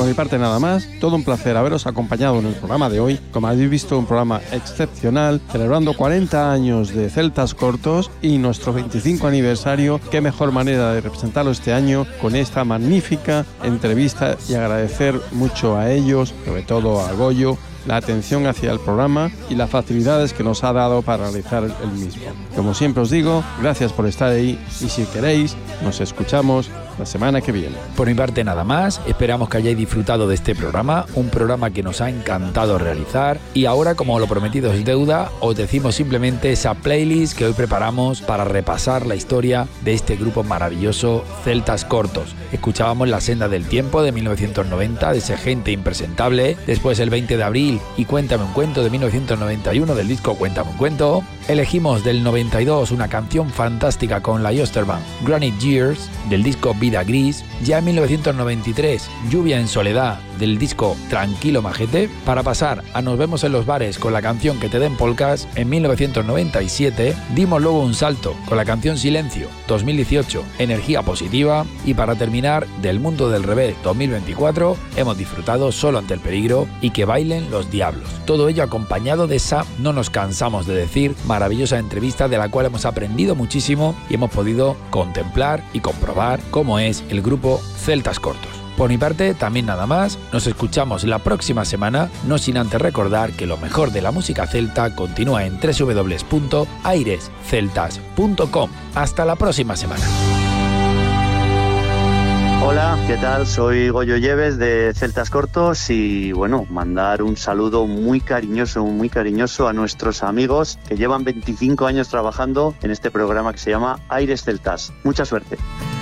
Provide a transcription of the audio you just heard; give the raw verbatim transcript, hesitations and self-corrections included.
mi parte nada más, todo un placer haberos acompañado en el programa de hoy. Como habéis visto, un programa excepcional, celebrando cuarenta años de Celtas Cortos y nuestro veinticinco aniversario. Qué mejor manera de representarlo este año con esta magnífica entrevista, y agradecer mucho a ellos, sobre todo a Goyo, la atención hacia el programa y las facilidades que nos ha dado para realizar el mismo. Como siempre os digo, gracias por estar ahí, y si queréis, nos escuchamos la semana que viene. Por mi parte nada más, esperamos que hayáis disfrutado de este programa, un programa que nos ha encantado realizar, y ahora, como lo prometido es deuda, os decimos simplemente esa playlist que hoy preparamos para repasar la historia de este grupo maravilloso, Celtas Cortos. Escuchábamos La senda del tiempo de mil novecientos noventa, de ese Gente impresentable, después el veinte de abril y Cuéntame un cuento de mil novecientos noventa y uno del disco Cuéntame un cuento. Elegimos del noventa y dos una canción fantástica con la Osterband, Granite Years, del disco Vida Gris. Ya en mil novecientos noventa y tres, Lluvia en soledad, del disco Tranquilo Majete. Para pasar a Nos vemos en los bares con la canción Que te den polcas, en mil novecientos noventa y siete, dimos luego un salto con la canción Silencio, dos mil dieciocho, Energía positiva. Y para terminar, del mundo del revés dos mil veinticuatro, hemos disfrutado Solo ante el peligro y Que bailen los diablos. Todo ello acompañado de esa, no nos cansamos de decir, maravillosa entrevista de la cual hemos aprendido muchísimo y hemos podido contemplar y comprobar cómo es el grupo Celtas Cortos. Por mi parte, también nada más, nos escuchamos la próxima semana, no sin antes recordar que lo mejor de la música celta continúa en doble u doble u doble u punto aires celtas punto com. Hasta la próxima semana. Hola, ¿qué tal? Soy Goyo Lleves de Celtas Cortos, y bueno, mandar un saludo muy cariñoso, muy cariñoso a nuestros amigos que llevan veinticinco años trabajando en este programa que se llama Aires Celtas. Mucha suerte.